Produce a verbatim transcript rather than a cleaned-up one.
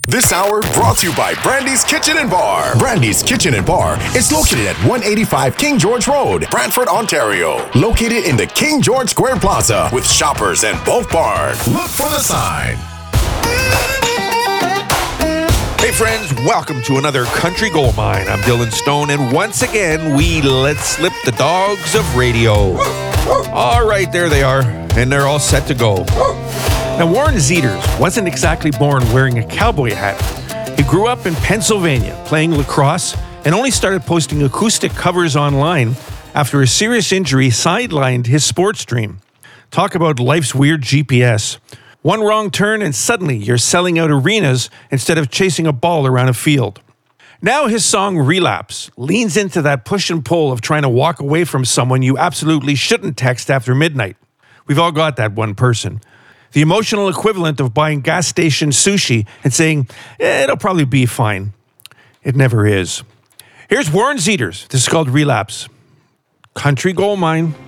This hour brought to you by Brandy's Kitchen and Bar. Brandy's Kitchen and Bar is located at one eighty-five King George Road, Brantford, Ontario. Located in the King George Square Plaza with Shoppers and Bulk Bar. Look for the sign. Hey friends, welcome to another Country Gold Mine. I'm Dylan Stone, and once again, we let slip the dogs of radio. All right, there they are, and they're all set to go. Now, Warren Zeters wasn't exactly born wearing a cowboy hat. He grew up in Pennsylvania playing lacrosse and only started posting acoustic covers online after a serious injury sidelined his sports dream. Talk about life's weird G P S. One wrong turn and suddenly you're selling out arenas instead of chasing a ball around a field. Now his song Relapse leans into that push and pull of trying to walk away from someone you absolutely shouldn't text after midnight. We've all got that one person. The emotional equivalent of buying gas station sushi and saying, eh, it'll probably be fine. It never is. Here's Warren Zeters. This is called Relapse. Country Gold Mine.